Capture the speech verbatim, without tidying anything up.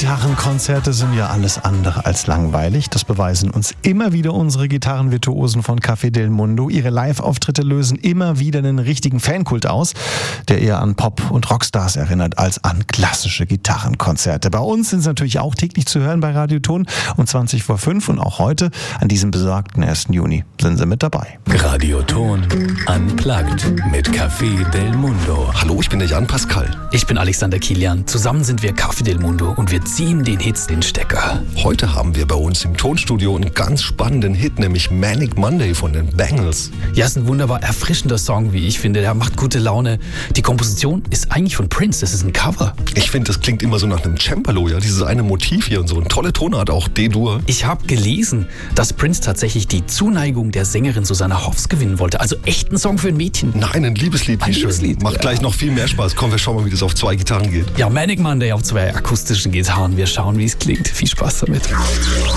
Gitarrenkonzerte sind ja alles andere als langweilig. Das beweisen uns immer wieder unsere Gitarrenvirtuosen von Café del Mundo. Ihre Live-Auftritte lösen immer wieder einen richtigen Fankult aus, der eher an Pop- und Rockstars erinnert als an klassische Gitarrenkonzerte. Bei uns sind sie natürlich auch täglich zu hören bei Radioton um zwanzig vor fünf und auch heute, an diesem besagten ersten Juni, sind sie mit dabei. Radioton Unplugged mit Café del Mundo. Hallo, ich bin der Jan Pascal. Ich bin Alexander Kilian. Zusammen sind wir Café del Mundo und wir ziehen den Hits den Stecker. Heute haben wir bei uns im Tonstudio einen ganz spannenden Hit, nämlich Manic Monday von den Bangles. Ja, ist ein wunderbar erfrischender Song, wie ich finde. Der macht gute Laune. Die Komposition ist eigentlich von Prince. Das ist ein Cover. Ich finde, das klingt immer so nach einem Cembalo, ja, dieses eine Motiv hier und so. Eine tolle Tonart auch, D-Dur. Ich habe gelesen, dass Prince tatsächlich die Zuneigung der Sängerin Susanna Hoffs gewinnen wollte. Also echt ein Song für ein Mädchen. Nein, ein Liebeslied. Ein wie schön. Liebeslied, Macht ja. gleich noch viel mehr Spaß. Komm, wir schauen mal, wie das auf zwei Gitarren geht. Ja, Manic Monday auf zwei akustischen Gitarren. Wir schauen, wie es klingt. Viel Spaß damit.